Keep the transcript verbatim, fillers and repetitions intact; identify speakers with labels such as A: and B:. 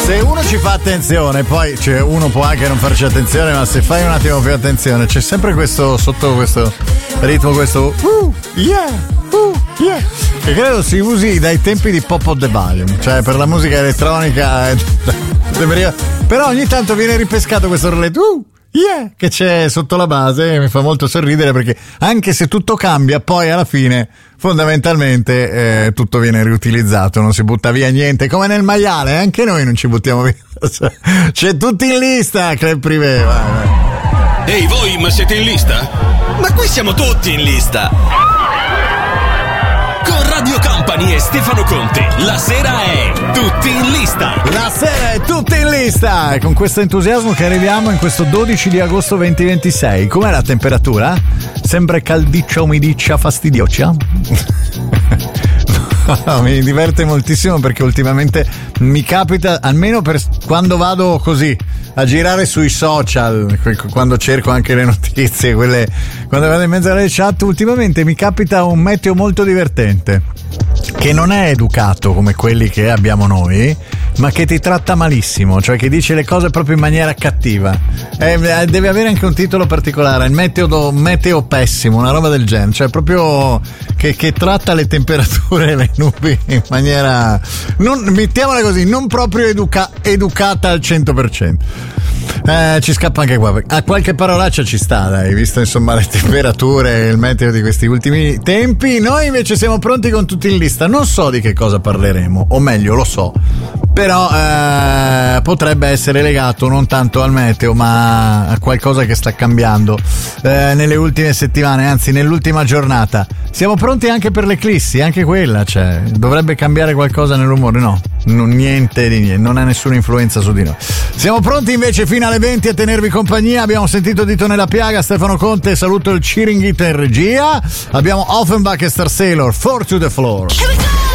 A: Se uno ci fa attenzione, poi cioè, uno può anche non farci attenzione, ma se fai un attimo più attenzione c'è sempre questo sotto questo ritmo, questo uh, yeah, uh, yeah, che credo si usi dai tempi di Pop of the Volume, cioè per la musica elettronica, però ogni tanto viene ripescato questo roletto uh, yeah, che c'è sotto la base e mi fa molto sorridere, perché anche se tutto cambia, poi alla fine fondamentalmente eh, tutto viene riutilizzato, non si butta via niente, come nel maiale, anche noi non ci buttiamo via. C'è tutti in lista, Club Privé. Vai, vai.
B: Ehi voi, ma siete in lista?
C: Ma qui siamo tutti in lista.
B: Con Radio Company e Stefano Conte, la sera è tutti in lista.
A: La sera è tutti in lista. E con questo entusiasmo che arriviamo in questo dodici di agosto duemilaventisei. Com'è la temperatura? Sempre caldiccia, umidiccia, fastidiosa? No, mi diverte moltissimo perché ultimamente mi capita, almeno per quando vado così a girare sui social, quando cerco anche le notizie, quelle, quando vado in mezzo alle chat, ultimamente mi capita un meteo molto divertente, che non è educato come quelli che abbiamo noi, ma che ti tratta malissimo, cioè che dice le cose proprio in maniera cattiva. Eh, deve avere anche un titolo particolare, il meteo, do, meteo pessimo, una roba del genere, cioè proprio che, che tratta le temperature e le nubi in maniera, non, mettiamola così, non proprio educa, educata al cento per cento. Eh, ci scappa anche qua, a qualche parolaccia ci sta, dai, visto insomma le temperature e il meteo di questi ultimi tempi. Noi invece siamo pronti con tutti in lista, non so di che cosa parleremo, o meglio lo so, però eh, potrebbe essere legato non tanto al meteo ma a qualcosa che sta cambiando eh, nelle ultime settimane, anzi nell'ultima giornata. Siamo pronti anche per l'eclissi, anche quella, cioè dovrebbe cambiare qualcosa nell'umore, no, non, niente di niente, non ha nessuna influenza su di noi. Siamo pronti invece fino alle venti a tenervi compagnia. Abbiamo sentito Dito nella piaga, Stefano Conte, saluto il Ciringhito in regia, abbiamo Offenbach e Star Sailor, Four to the Floor.
D: Here we go!